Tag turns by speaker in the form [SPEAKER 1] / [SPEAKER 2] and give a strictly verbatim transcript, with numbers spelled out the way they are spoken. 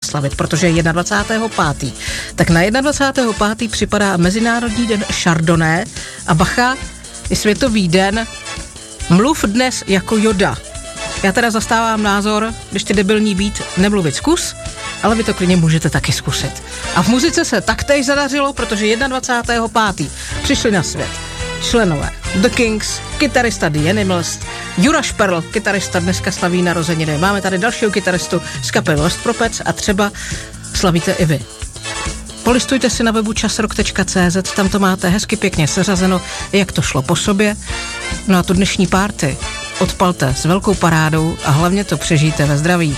[SPEAKER 1] slavit, protože je dvacátého pátého Tak na dvacátého pátého připadá Mezinárodní den Chardonnay a bacha, je světový den Mluv dnes jako Yoda. Já teda zastávám názor, když ty debilní být, nemluvit zkus, ale vy to klidně můžete taky zkusit. A v muzice se taktéž zadařilo, protože dvacátého pátého přišli na svět členové The Kings, kytarista The Animals, Jura Šperl, kytarista dneska slaví narozeniny. Máme tady dalšího kytaristu z kapely Lost Prophets a třeba slavíte i vy. Polistujte si na webu časrock tečka cé zet, tam to máte hezky pěkně seřazeno, jak to šlo po sobě. No a tu dnešní párty odpalte s velkou parádou a hlavně to přežijte ve zdraví.